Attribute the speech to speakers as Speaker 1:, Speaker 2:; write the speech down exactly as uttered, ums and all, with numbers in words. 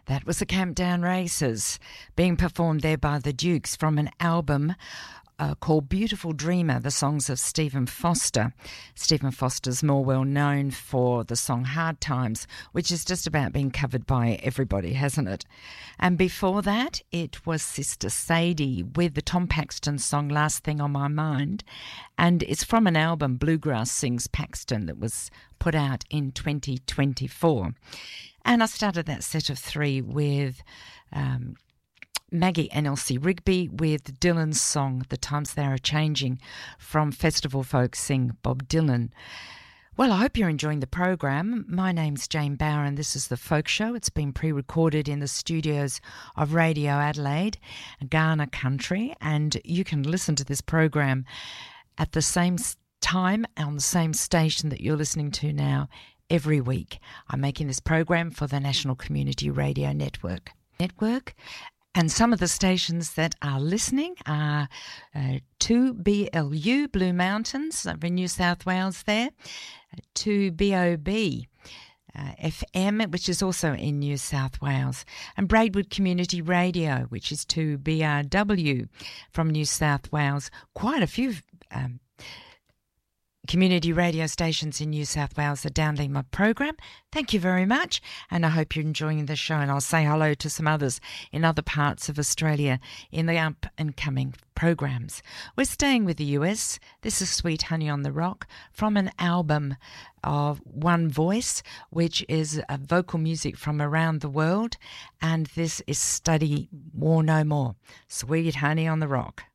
Speaker 1: That was the Campdown Races, being performed there by the Dukes from an album uh, called Beautiful Dreamer, the songs of Stephen Foster. Stephen Foster's more well known for the song Hard Times, which is just about being covered by everybody, hasn't it? And before that, it was Sister Sadie with the Tom Paxton song Last Thing on My Mind. And it's from an album, Bluegrass Sings Paxton, that was put out in twenty twenty-four. And I started that set of three with um, Maggie and Elsie Rigby with Dylan's song, The Times They Are Changing, from Festival Folk Sing Bob Dylan. Well, I hope you're enjoying the program. My name's Jane Bower and this is The Folk Show. It's been pre-recorded in the studios of Radio Adelaide, Ghana Country, and you can listen to this program at the same time on the same station that you're listening to now every week. I'm making this program for the National Community Radio Network. Network, and some of the stations that are listening are uh, two B L U, Blue Mountains, over in New South Wales there, two B O B uh, F M, which is also in New South Wales, and Braidwood Community Radio, which is two B R W from New South Wales. Quite a few um, community radio stations in New South Wales are downloading my program. Thank you very much, and I hope you're enjoying the show, and I'll say hello to some others in other parts of Australia in the up and coming programs. We're staying with the U S. This is Sweet Honey on the Rock from an album of One Voice, which is a vocal music from around the world, and this is Study War No More. Sweet Honey on the Rock.